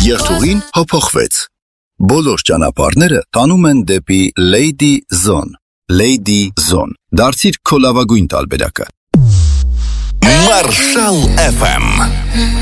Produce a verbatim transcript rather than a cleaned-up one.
Երթուղին հափոխվեց։ Բոլոր ճանապարհները տանում են դեպի Lady Zone։ Lady Zone։ Դարձիր քո լավագույն տարբերակը։ Marshall էֆ էմ